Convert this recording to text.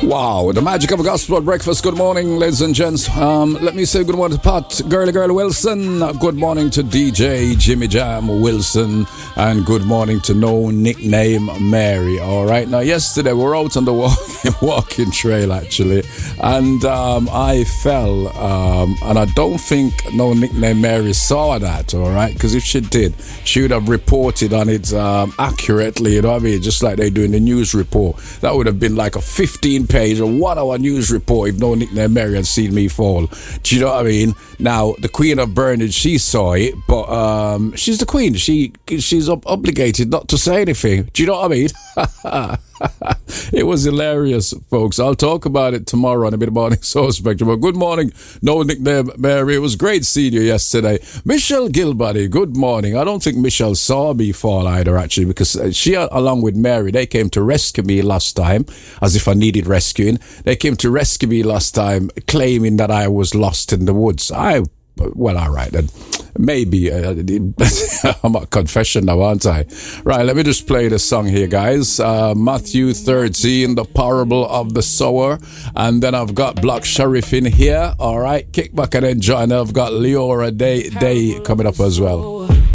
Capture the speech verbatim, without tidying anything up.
Wow, the magic of a gospel breakfast. Good morning, ladies and gents. Um, let me say good morning to Pat, Girly Girl Wilson. Good morning to D J Jimmy Jam Wilson. And good morning to No Nickname Mary. All right. Now, yesterday we were out on the walk, walking trail, actually. And um, I fell. Um, and I don't think No Nickname Mary saw that. All right. Because if she did, she would have reported on it um, accurately. You know what I mean? Just like they do in the news report. That would have been like a fifteen page or one hour news report if No Nickname Mary had seen me fall. Do you know what I mean? Now, the Queen of Burnage, she saw it, but um, she's the Queen. She She's ob- obligated not to say anything. Do you know what I mean? It was hilarious, folks. I'll talk about it tomorrow on a bit of Morning Soul Spectrum. But good morning, No Nickname Mary. It was great seeing you yesterday. Michelle Gilbody, good morning. I don't think Michelle saw me fall either, actually, because she, along with Mary, they came to rescue me last time, as if I needed rescuing. They came to rescue me last time, claiming that I was lost in the woods. I, well, all right then. Maybe. Uh, I'm at confession now, aren't I? Right, let me just play the song here, guys. Uh, Matthew thirteen, the parable of the sower. And then I've got Black Sheriff in here. All right, kick back and enjoy. And I've got Leora Day, Day coming up as well.